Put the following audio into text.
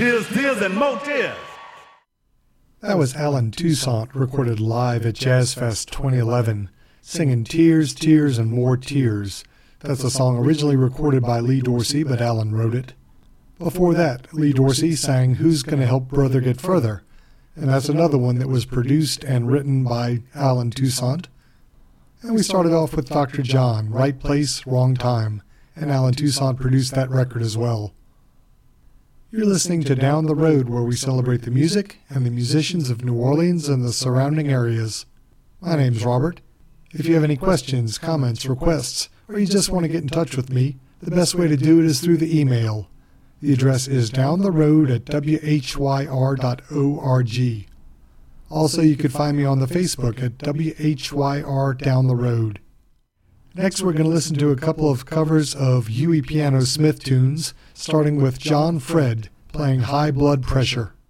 Tears, tears, and more tears. That was Alan Toussaint, recorded live at Jazz Fest 2011, singing Tears, Tears, and More Tears. That's a song originally recorded by Lee Dorsey, but Alan wrote it. Before that, Lee Dorsey sang Who's Gonna Help Brother Get Further, and that's another one that was produced and written by Alan Toussaint. And we started off with Dr. John, Right Place, Wrong Time, and Alan Toussaint produced that record as well. You're listening to Down the Road, where we celebrate the music and the musicians of New Orleans and the surrounding areas. My name's Robert. If you have any questions, comments, requests, or you just want to get in touch with me, the best way to do it is through the email. The address is downtheroad@whyr.org. Also, you can find me on the Facebook at WHYR Down the Road. Next, we're going to listen to a couple of covers of Huey Piano Smith tunes, starting with John Fred playing High Blood Pressure.